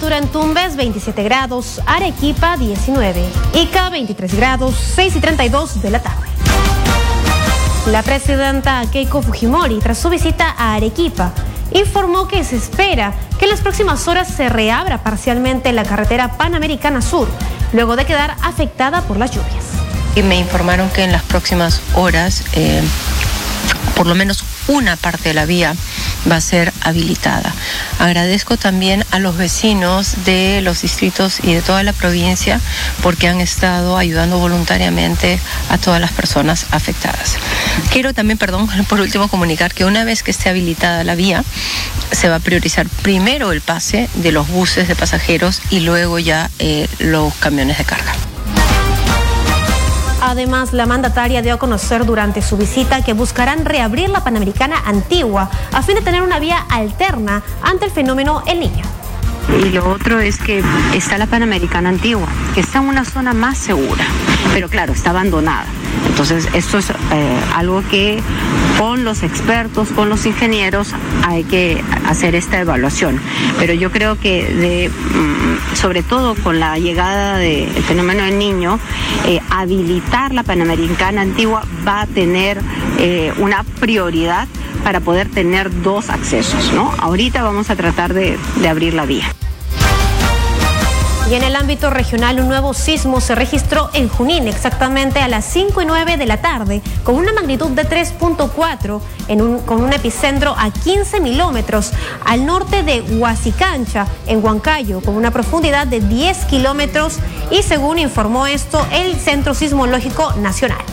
Temperatura en Tumbes 27 grados, Arequipa 19, Ica 23 grados, 6:32 de la tarde. La presidenta Keiko Fujimori, tras su visita a Arequipa, informó que se espera que en las próximas horas se reabra parcialmente la carretera Panamericana Sur, luego de quedar afectada por las lluvias. Y me informaron que en las próximas horas, por lo menos una parte de la vía va a ser habilitada. Agradezco también a los vecinos de los distritos y de toda la provincia porque han estado ayudando voluntariamente a todas las personas afectadas. Quiero también, por último, comunicar que una vez que esté habilitada la vía, se va a priorizar primero el pase de los buses de pasajeros y luego ya los camiones de carga. Además, la mandataria dio a conocer durante su visita que buscarán reabrir la Panamericana Antigua a fin de tener una vía alterna ante el fenómeno El Niño. Y lo otro es que está la Panamericana Antigua, que está en una zona más segura, pero claro, está abandonada. Entonces, esto es algo que con los expertos, con los ingenieros, hay que hacer esta evaluación. Pero yo creo que sobre todo con la llegada del fenómeno del Niño, habilitar la Panamericana Antigua va a tener una prioridad para poder tener dos accesos, ¿no? Ahorita vamos a tratar de abrir la vía. Y en el ámbito regional, un nuevo sismo se registró en Junín, exactamente a las 5:09 de la tarde, con una magnitud de 3.4, con un epicentro a 15 kilómetros al norte de Huasicancha, en Huancayo, con una profundidad de 10 kilómetros, y según informó esto el Centro Sismológico Nacional.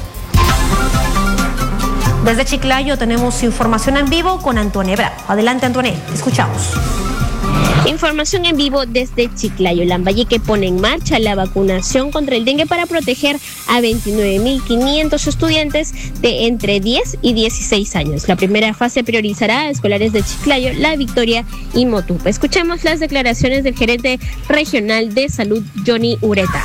Desde Chiclayo tenemos información en vivo con Antoine Bravo. Adelante, Antoine, escuchamos. Información en vivo desde Chiclayo. Lambayeque pone en marcha la vacunación contra el dengue para proteger a 29.500 estudiantes de entre 10 y 16 años. La primera fase priorizará a escolares de Chiclayo, La Victoria y Motupe. Escuchemos las declaraciones del gerente regional de salud, Johnny Ureta.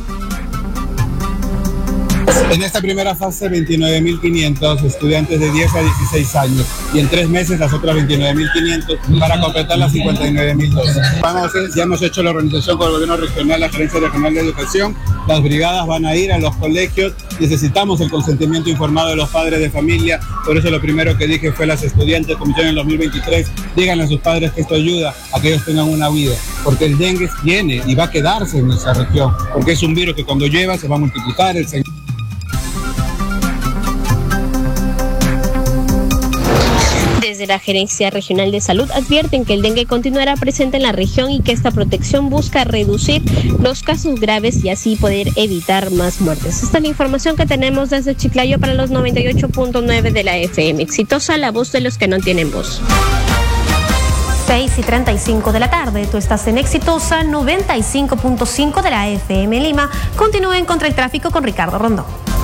En esta primera fase, 29.500 estudiantes de 10 a 16 años y en 3 meses las otras 29.500 para completar las 59.000 dosis. Ya hemos hecho la organización con el gobierno regional, la Gerencia Regional de Educación. Las brigadas van a ir a los colegios. Necesitamos el consentimiento informado de los padres de familia. Por eso lo primero que dije fue a las estudiantes, como hicieron en el 2023, díganle a sus padres que esto ayuda a que ellos tengan una vida. Porque el dengue viene y va a quedarse en nuestra región. Porque es un virus que cuando lleva se va a multiplicar. Desde la Gerencia Regional de Salud advierten que el dengue continuará presente en la región y que esta protección busca reducir los casos graves y así poder evitar más muertes. Esta es la información que tenemos desde Chiclayo para los 98.9 de la FM. Exitosa, la voz de los que no tienen voz. 6:35 de la tarde. Tú estás en Exitosa 95.5 de la FM Lima. Continúen contra el tráfico con Ricardo Rondón.